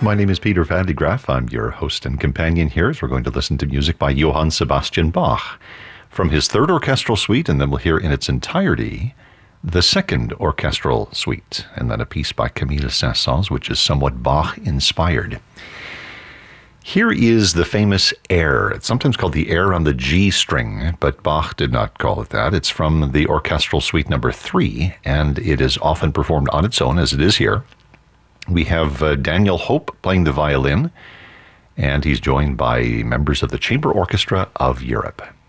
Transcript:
My name is Peter Van de Graaff. I'm your host and companion here as we're going to listen to music by Johann Sebastian Bach from his third orchestral suite, and then we'll hear in its entirety the second orchestral suite, and then a piece by Camille Saint-Saëns, which is somewhat Bach-inspired. Here is the famous air. It's sometimes called the air on the G string, but Bach did not call it that. It's from the orchestral suite number 3, and it is often performed on its own, as it is here. We have Daniel Hope playing the violin, and he's joined by members of the Chamber Orchestra of Europe.